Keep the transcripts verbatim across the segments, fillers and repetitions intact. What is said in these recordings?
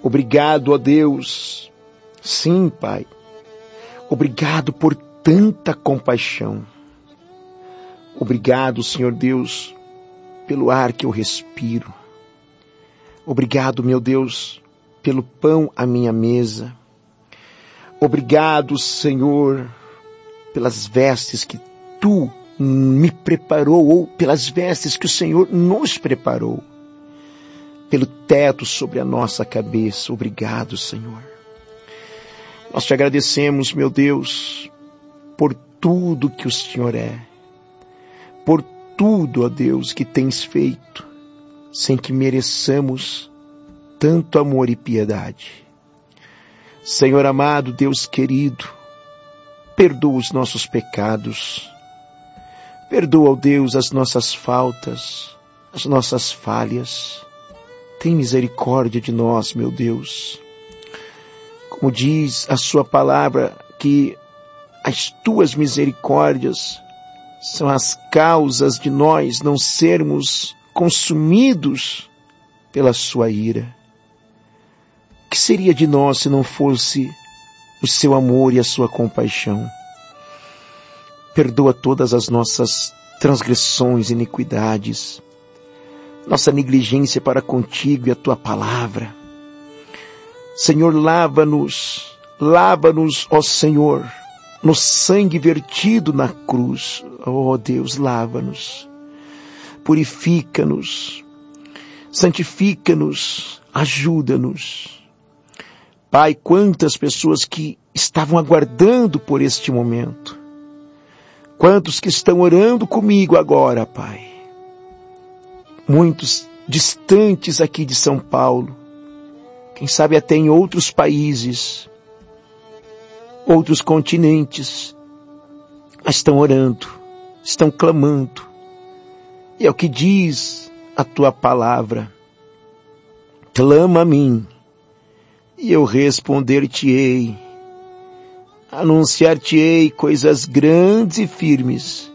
Obrigado, ó Deus. Sim, Pai. Obrigado por tanta compaixão. Obrigado, Senhor Deus, pelo ar que eu respiro. Obrigado, meu Deus, pelo pão à minha mesa. Obrigado, Senhor, pelas vestes que Tu me preparou, ou pelas vestes que o Senhor nos preparou. Pelo teto sobre a nossa cabeça. Obrigado, Senhor. Nós te agradecemos, meu Deus, por tudo que o Senhor é. Por tudo, ó Deus, que tens feito, sem que mereçamos tanto amor e piedade. Senhor amado, Deus querido, perdoa os nossos pecados. Perdoa, ó Deus, as nossas faltas, as nossas falhas. Tem misericórdia de nós, meu Deus. Como diz a sua palavra, que as tuas misericórdias são as causas de nós não sermos consumidos pela sua ira. O que seria de nós se não fosse o seu amor e a sua compaixão? Perdoa todas as nossas transgressões e iniquidades, nossa negligência para contigo e a tua palavra. Senhor, lava-nos, lava-nos, ó Senhor, no sangue vertido na cruz. Ó Deus, lava-nos, purifica-nos, santifica-nos, ajuda-nos. Pai, quantas pessoas que estavam aguardando por este momento, quantos que estão orando comigo agora, Pai, muitos distantes aqui de São Paulo, quem sabe até em outros países, outros continentes, mas estão orando, estão clamando. E é o que diz a tua palavra: clama a mim, e eu responder-te-ei, anunciar-te-ei coisas grandes e firmes.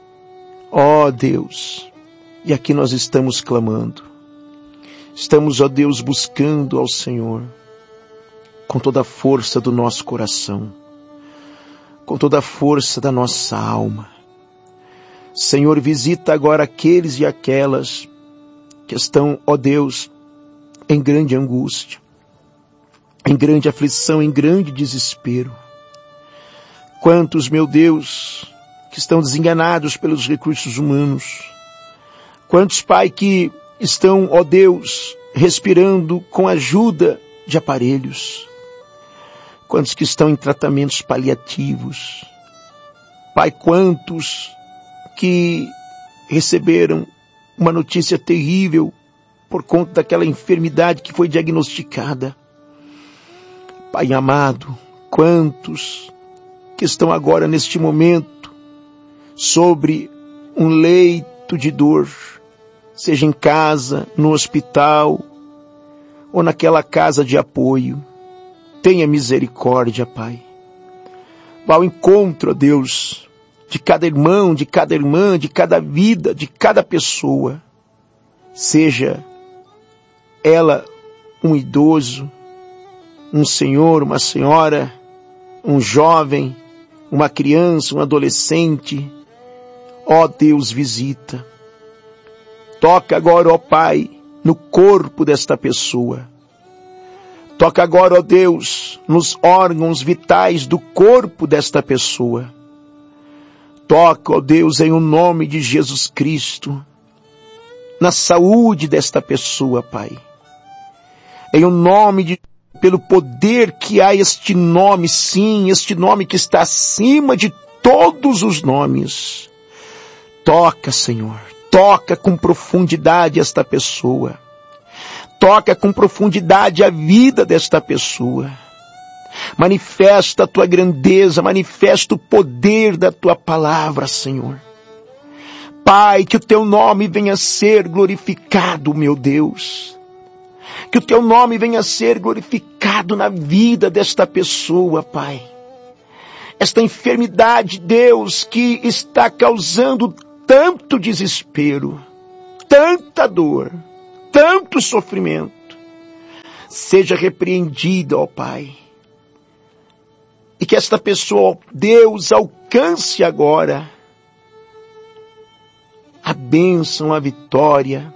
Ó Deus, e aqui nós estamos clamando. Estamos, ó Deus, buscando ao Senhor com toda a força do nosso coração, com toda a força da nossa alma. Senhor, visita agora aqueles e aquelas que estão, ó Deus, em grande angústia, em grande aflição, em grande desespero. Quantos, meu Deus, que estão desenganados pelos recursos humanos. Quantos, Pai, que estão, ó Deus, respirando com a ajuda de aparelhos. Quantos que estão em tratamentos paliativos. Pai, quantos que receberam uma notícia terrível por conta daquela enfermidade que foi diagnosticada. Pai amado, quantos que estão agora neste momento sobre um leito de dor, seja em casa, no hospital ou naquela casa de apoio. Tenha misericórdia, Pai. Vá ao encontro, ó Deus, de cada irmão, de cada irmã, de cada vida, de cada pessoa. Seja ela um idoso, um senhor, uma senhora, um jovem, uma criança, um adolescente. Ó Deus, visita. Toca agora, ó Pai, no corpo desta pessoa. Toca agora, ó Deus, nos órgãos vitais do corpo desta pessoa. Toca, ó Deus, em o nome de Jesus Cristo, na saúde desta pessoa, Pai. Em o nome de, pelo poder que há este nome, sim, este nome que está acima de todos os nomes. Toca, Senhor, toca com profundidade esta pessoa. Toca com profundidade a vida desta pessoa. Manifesta a tua grandeza, manifesta o poder da tua palavra, Senhor. Pai, que o teu nome venha a ser glorificado, meu Deus. Que o teu nome venha a ser glorificado na vida desta pessoa, Pai. Esta enfermidade, Deus, que está causando tanto desespero, tanta dor, tanto sofrimento. seja repreendida, ó Pai. E que esta pessoa, ó Deus, alcance agora a bênção, a vitória,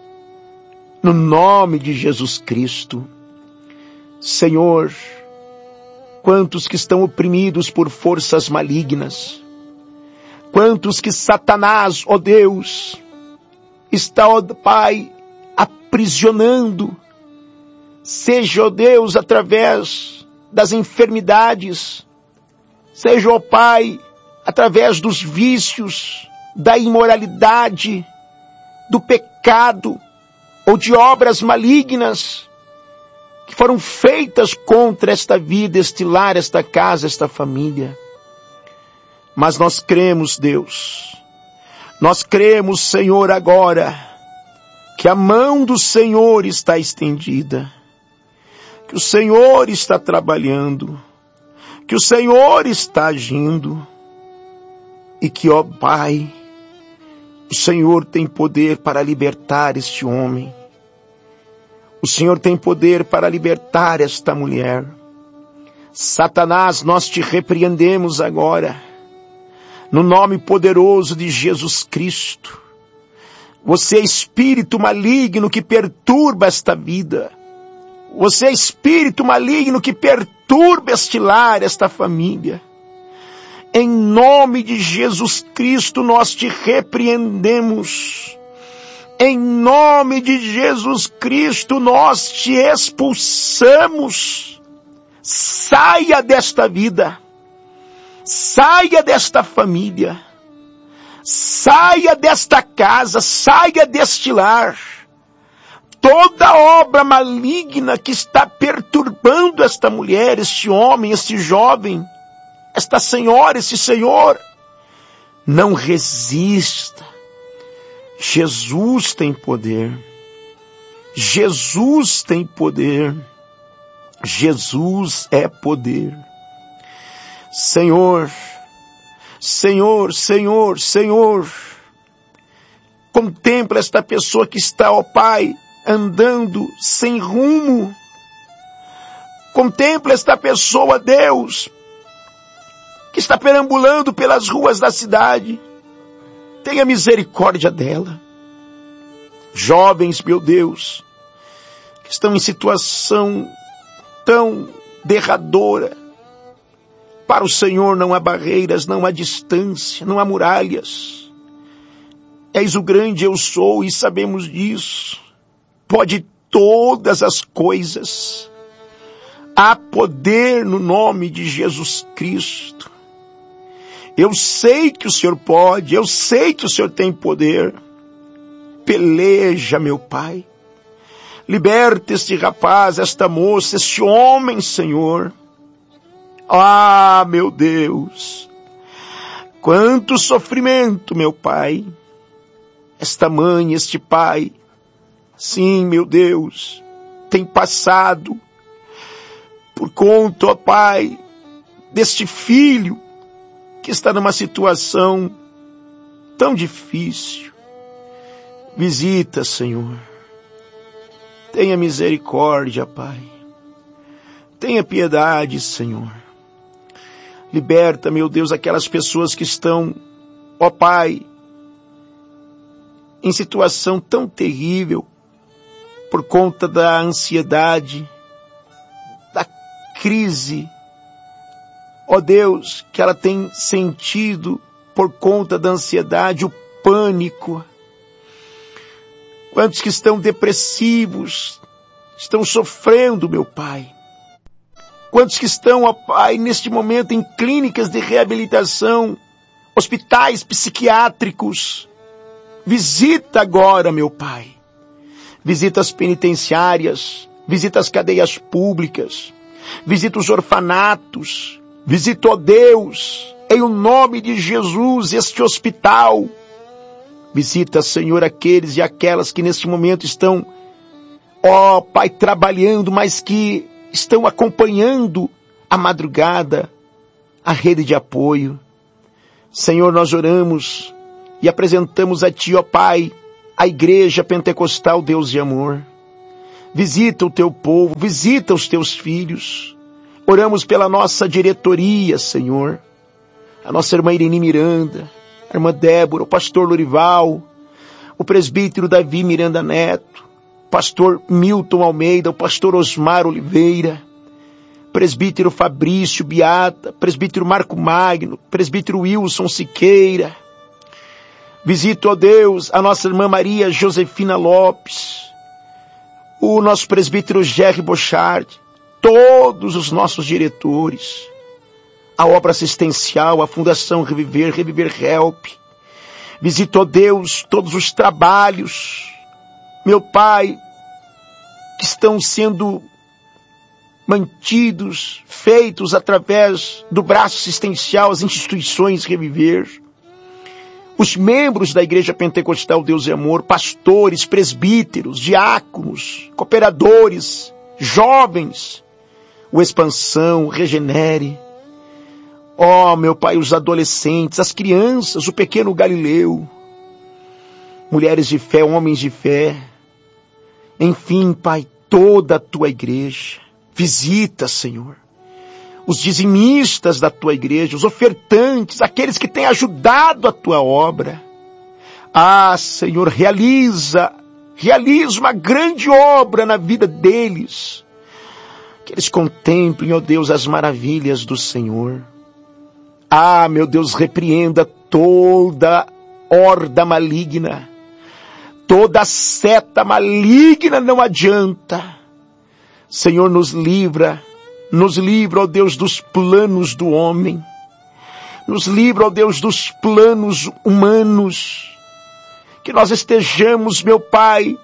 no nome de Jesus Cristo. Senhor, quantos que estão oprimidos por forças malignas, quantos que Satanás, ó Deus, está, ó Pai, aprisionando, seja, ó Deus, através das enfermidades, seja, ó Pai, através dos vícios, da imoralidade, do pecado, ou de obras malignas, que foram feitas contra esta vida, este lar, esta casa, esta família. Mas nós cremos, Deus, nós cremos, Senhor, agora, que a mão do Senhor está estendida, que o Senhor está trabalhando, que o Senhor está agindo, e que, ó Pai, o Senhor tem poder para libertar este homem. O Senhor tem poder para libertar esta mulher. Satanás, nós te repreendemos agora, no nome poderoso de Jesus Cristo. Você é espírito maligno que perturba esta vida. Você é espírito maligno que perturba este lar, esta família. Em nome de Jesus Cristo, nós te repreendemos. Em nome de Jesus Cristo, nós te expulsamos. Saia desta vida. Saia desta família. Saia desta casa. Saia deste lar. Toda obra maligna que está perturbando esta mulher, este homem, este jovem, esta senhora, esse senhor, não resista. Jesus tem poder. Jesus tem poder. Jesus é poder. Senhor, Senhor, Senhor, Senhor, contempla esta pessoa que está, ó Pai, andando sem rumo. Contempla esta pessoa, Deus, que está perambulando pelas ruas da cidade. Tenha misericórdia dela. Jovens, meu Deus, que estão em situação tão derradora. Para o Senhor não há barreiras, não há distância, não há muralhas. És o grande eu sou e sabemos disso. Pode todas as coisas. Há poder no nome de Jesus Cristo. Eu sei que o Senhor pode, eu sei que o Senhor tem poder. Peleja, meu Pai. Liberta este rapaz, esta moça, este homem, Senhor. Ah, meu Deus. Quanto sofrimento, meu Pai. Esta mãe, este pai, sim, meu Deus, tem passado por conta, ó Pai, deste filho que está numa situação tão difícil. Visita, Senhor. Tenha misericórdia, Pai. Tenha piedade, Senhor. Liberta, meu Deus, aquelas pessoas que estão, ó Pai, em situação tão terrível por conta da ansiedade, da crise, ó Deus, que ela tem sentido por conta da ansiedade, o pânico. Quantos que estão depressivos, estão sofrendo, meu Pai. Quantos que estão, ó Pai, neste momento em clínicas de reabilitação, hospitais psiquiátricos. Visita agora, meu Pai. Visita as penitenciárias, visita as cadeias públicas, visita os orfanatos, visita, ó Deus, em o nome de Jesus, este hospital. Visita, Senhor, aqueles e aquelas que neste momento estão, ó Pai, trabalhando, mas que estão acompanhando a madrugada, a rede de apoio. Senhor, nós oramos e apresentamos a Ti, ó Pai, a Igreja Pentecostal Deus de Amor. Visita o teu povo, visita os teus filhos. Oramos pela nossa diretoria, Senhor. A nossa irmã Irene Miranda, a irmã Débora, o pastor Lorival, o presbítero Davi Miranda Neto, o pastor Milton Almeida, o pastor Osmar Oliveira, presbítero Fabrício Beata, presbítero Marco Magno, presbítero Wilson Siqueira. Visito, ó Deus, a nossa irmã Maria Josefina Lopes, o nosso presbítero Jerry Bochard, todos os nossos diretores, a obra assistencial, a Fundação Reviver, Reviver Help. Visito, ó Deus, todos os trabalhos, meu Pai, que estão sendo mantidos, feitos através do braço assistencial, as instituições Reviver. Os membros da Igreja Pentecostal Deus e Amor, pastores, presbíteros, diáconos, cooperadores, jovens, o Expansão, o Regenere. Ó, oh, meu Pai, os adolescentes, as crianças, o pequeno Galileu, mulheres de fé, homens de fé. Enfim, Pai, toda a Tua Igreja. Visita, Senhor, os dizimistas da Tua Igreja, os ofertantes, aqueles que têm ajudado a Tua obra. Ah, Senhor, realiza, realiza uma grande obra na vida deles. Que eles contemplem, ó Deus, as maravilhas do Senhor. Ah, meu Deus, repreenda toda horda maligna, toda seta maligna, não adianta. Senhor, nos livra, nos livra, ó Deus, dos planos do homem, nos livra, ó Deus, dos planos humanos, que nós estejamos, meu Pai,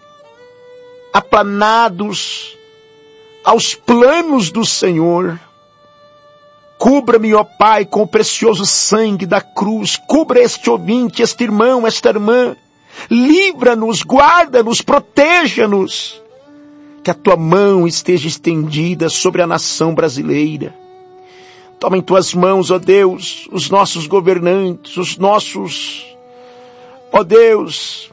aplanados aos planos do Senhor. Cubra-me, ó Pai, com o precioso sangue da cruz. Cubra este ouvinte, este irmão, esta irmã. Livra-nos, guarda-nos, proteja-nos. Que a Tua mão esteja estendida sobre a nação brasileira. Toma em Tuas mãos, ó Deus, os nossos governantes, os nossos, ó Deus,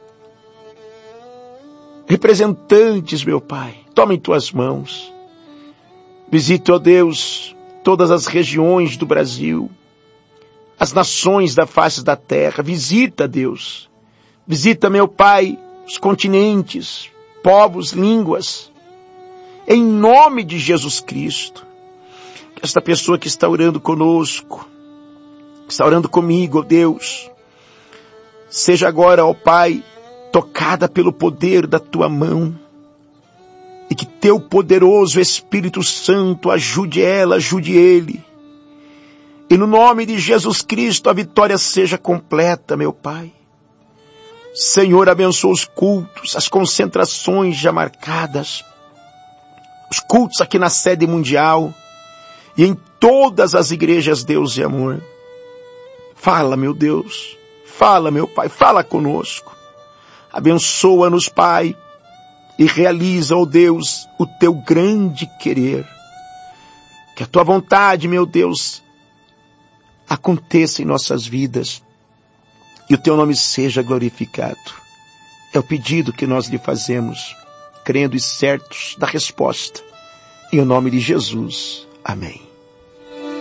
representantes, meu Pai. Toma em Tuas mãos. Visita, ó Deus, todas as regiões do Brasil, as nações da face da terra. Visita, Deus. Visita, meu Pai, os continentes, povos, línguas. Em nome de Jesus Cristo. Que esta pessoa que está orando conosco, que está orando comigo, ó Deus, seja agora, ó Pai, tocada pelo poder da Tua mão. E que Teu poderoso Espírito Santo ajude ela, ajude ele. E no nome de Jesus Cristo a vitória seja completa, meu Pai. Senhor, abençoa os cultos, as concentrações já marcadas, os cultos aqui na sede mundial e em todas as igrejas, Deus e amor. Fala, meu Deus, fala, meu Pai, fala conosco. Abençoa-nos, Pai. E realiza, ó Deus, o Teu grande querer. Que a Tua vontade, meu Deus, aconteça em nossas vidas. E o Teu nome seja glorificado. É o pedido que nós lhe fazemos, crendo e certos da resposta. Em nome de Jesus. Amém.